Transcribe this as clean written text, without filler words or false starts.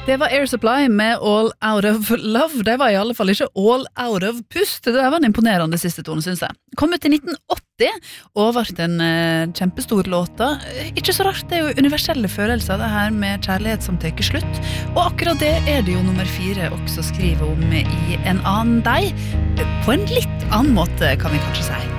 Det var Air Supply med All Out of Love. Det var i alle fall ikke All Out of Pust. Det var en imponerende siste tone, synes jeg. Kom ut i 1980 og var en kjempestor låta. Ikke så rart, det er jo universelle følelser, det her med kjærlighet som tar slutt. Og akkurat det er det jo nummer 4 også skriver om i En annen deg. På en litt annen måte, kan vi kanskje si.